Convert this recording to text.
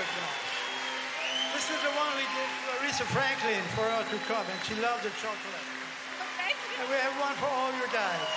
This is the one we did for Aretha Franklin for her to come, and she loved the chocolate. Thank you. And we have one for all your guys.